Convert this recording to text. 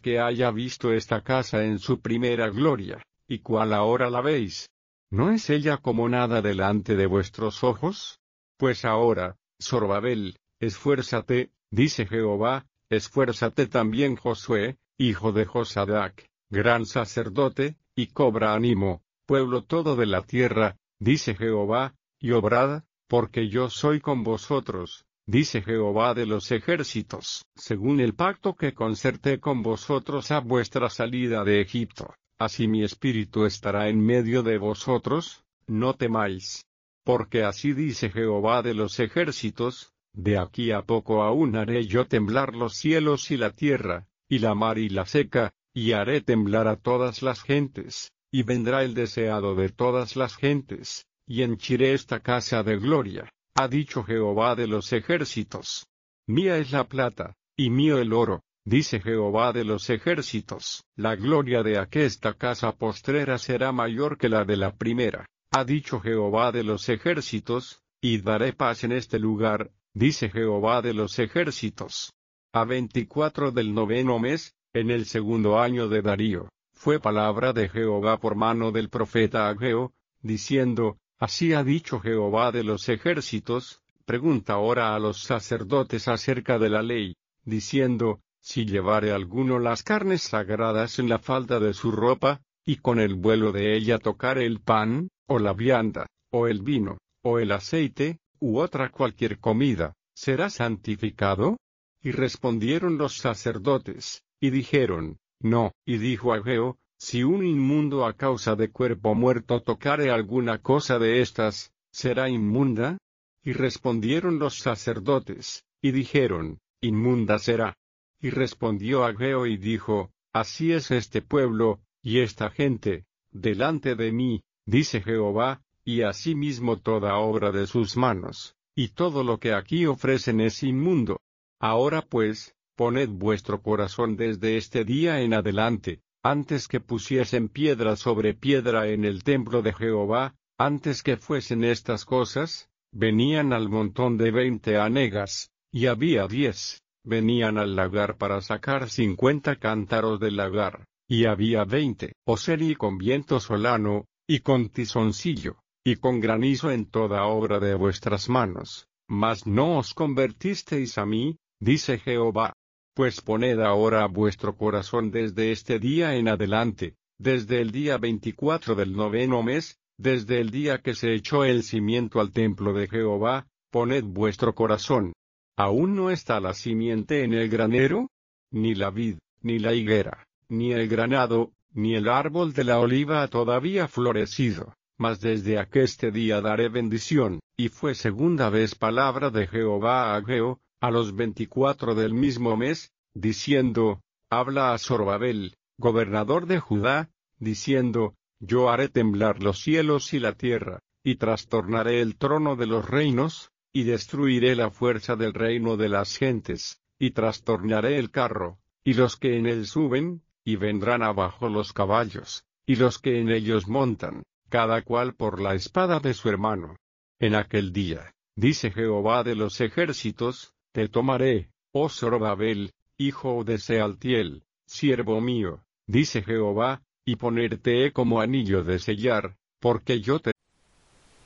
que haya visto esta casa en su primera gloria, y cuál ahora la veis. ¿No es ella como nada delante de vuestros ojos? Pues ahora, Zorobabel, esfuérzate, dice Jehová, esfuérzate también Josué, hijo de Josadac, gran sacerdote, y cobra ánimo, pueblo todo de la tierra, dice Jehová, y obrad, porque yo soy con vosotros, dice Jehová de los ejércitos, según el pacto que concerté con vosotros a vuestra salida de Egipto. Así mi espíritu estará en medio de vosotros, no temáis. Porque así dice Jehová de los ejércitos, de aquí a poco aún haré yo temblar los cielos y la tierra, y la mar y la seca, y haré temblar a todas las gentes, y vendrá el deseado de todas las gentes, y henchiré esta casa de gloria, ha dicho Jehová de los ejércitos. Mía es la plata, y mío el oro, dice Jehová de los ejércitos, la gloria de aquesta casa postrera será mayor que la de la primera, ha dicho Jehová de los ejércitos, y daré paz en este lugar, dice Jehová de los ejércitos. A 24 del noveno mes, en el segundo año de Darío, fue palabra de Jehová por mano del profeta Ageo, diciendo, así ha dicho Jehová de los ejércitos, pregunta ahora a los sacerdotes acerca de la ley, diciendo, si llevare alguno las carnes sagradas en la falda de su ropa, y con el vuelo de ella tocare el pan, o la vianda, o el vino, o el aceite, u otra cualquier comida, ¿será santificado? Y respondieron los sacerdotes, y dijeron, no. Y dijo Ageo, si un inmundo a causa de cuerpo muerto tocare alguna cosa de estas, ¿será inmunda? Y respondieron los sacerdotes, y dijeron, inmunda será. Y respondió Ageo y dijo, así es este pueblo, y esta gente, delante de mí, dice Jehová, y asimismo toda obra de sus manos, y todo lo que aquí ofrecen es inmundo. Ahora pues, poned vuestro corazón desde este día en adelante, antes que pusiesen piedra sobre piedra en el templo de Jehová, antes que fuesen estas cosas, venían al montón de 20 hanegas, y había 10. Venían al lagar para sacar 50 cántaros del lagar, y había 20, oseri con viento solano, y con tizoncillo, y con granizo en toda obra de vuestras manos, mas no os convertisteis a mí, dice Jehová. Pues poned ahora vuestro corazón desde este día en adelante, desde el día 24 del noveno mes, desde el día que se echó el cimiento al templo de Jehová, poned vuestro corazón. ¿Aún no está la simiente en el granero? Ni la vid, ni la higuera, ni el granado, ni el árbol de la oliva ha todavía florecido, mas desde aqueste día daré bendición. Y fue segunda vez palabra de Jehová a Ageo, a los 24 del mismo mes, diciendo, habla a Zorobabel, gobernador de Judá, diciendo, yo haré temblar los cielos y la tierra, y trastornaré el trono de los reinos, y destruiré la fuerza del reino de las gentes, y trastornaré el carro, y los que en él suben, y vendrán abajo los caballos, y los que en ellos montan, cada cual por la espada de su hermano. En aquel día, dice Jehová de los ejércitos, te tomaré, oh Zorobabel, hijo de Sealtiel, siervo mío, dice Jehová, y ponerte como anillo de sellar, porque yo te